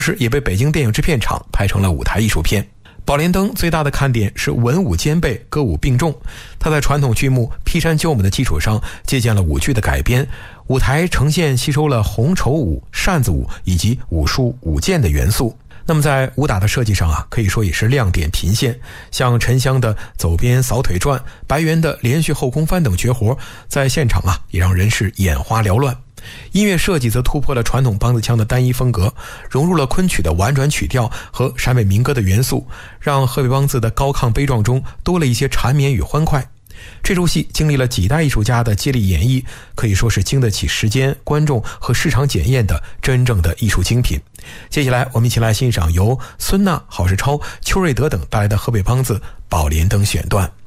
时也被北京电影制片厂拍成了舞台艺术片。宝莲灯最大的看点是文武兼备，歌舞并重。它在传统剧目劈山救母的基础上，借鉴了舞剧的改编，舞台呈现吸收了红绸舞、扇子舞以及武术舞剑的元素。那么在武打的设计上可以说也是亮点频现，像沉香的走边扫腿转、白猿的连续后空翻等绝活，在现场也让人是眼花缭乱。音乐设计则突破了传统梆子腔的单一风格，融入了昆曲的婉转曲调和陕北民歌的元素，让河北梆子的高亢悲壮中多了一些缠绵与欢快。这出戏经历了几代艺术家的接力演绎，可以说是经得起时间、观众和市场检验的真正的艺术精品。接下来我们一起来欣赏由孙娜、郝世超、邱瑞德等带来的河北梆子《宝莲灯》选段。